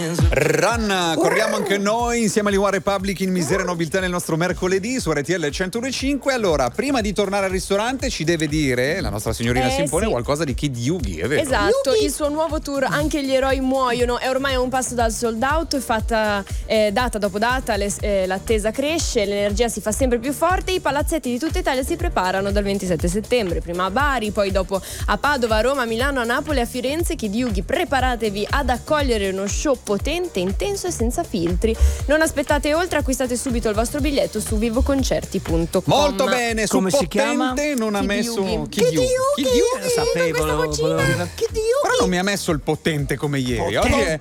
Run, corriamo anche noi insieme agli One Republic in Miseria e Nobiltà nel nostro mercoledì su RTL 102.5. Allora, prima di tornare al ristorante ci deve dire la nostra signorina Simpone qualcosa di Kid Yugi, è vero? Esatto, il suo nuovo tour Anche gli eroi muoiono è ormai a un passo dal sold out, è fatta data dopo data, l'attesa cresce, l'energia si fa sempre più forte, i palazzetti di tutta Italia si preparano dal 27 settembre, prima a Bari, poi dopo a Padova, a Roma, a Milano, a Napoli, a Firenze. Kid Yugi, preparatevi ad accogliere uno show potente, intenso e senza filtri. Non aspettate oltre, acquistate subito il vostro biglietto su vivoconcerti.com. Molto bene, su come si chiama? potente non ha messo Kid Yugi. Sapevo, Però non mi ha messo il potente come ieri.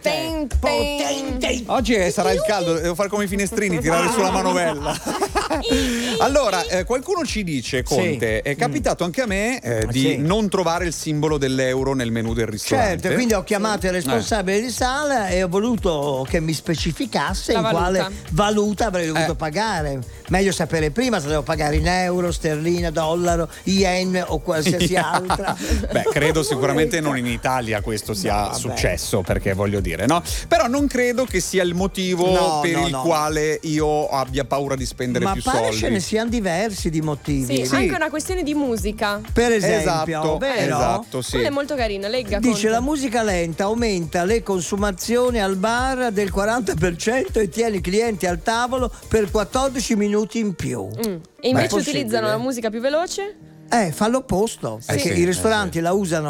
Oggi sarà il caldo, devo fare come i finestrini, tirare sulla manovella. Allora, qualcuno ci dice, Conte, è capitato anche a me di non trovare il simbolo dell'euro nel menù del ristorante. Certo, quindi ho chiamato il responsabile di sala e ho voluto che mi specificasse in quale valuta avrei dovuto pagare. Meglio sapere prima se devo pagare in euro, sterlina, dollaro, yen o qualsiasi altra. Beh, credo sicuramente non in Italia questo sia successo, perché voglio dire, no? Però non credo che sia il motivo per il quale io abbia paura di spendere più soldi. Ma pare ce ne siano diversi di motivi. Sì, anche una questione di musica. Per esempio, vero? Esatto, sì. Quella è molto carina, legga. Dice Conte. la musica lenta aumenta le consumazioni al bar del 40% e tiene i clienti al tavolo per 14 minuti in più. E invece utilizzano la musica più veloce? Fa l'opposto, perché i ristoranti la usano